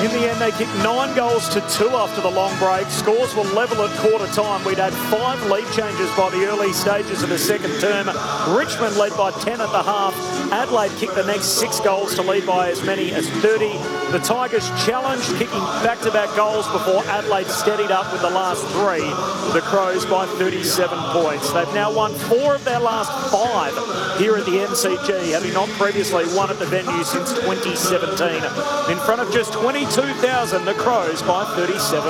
In the end, they kicked 9 goals to 2 after the long break. Scores were level at quarter time. We'd had 5 lead changes by the early stages of the second term. Richmond led by 10 at the half. Adelaide kicked the next 6 goals to lead by as many as 30. The Tigers challenged, kicking back-to-back goals before Adelaide steadied up with the last 3. The Crows by 37 points. They've now won 4 of their last 5 here at the MCG, having not previously won at the venue since 2017. In front of just 22,000, the Crows by 37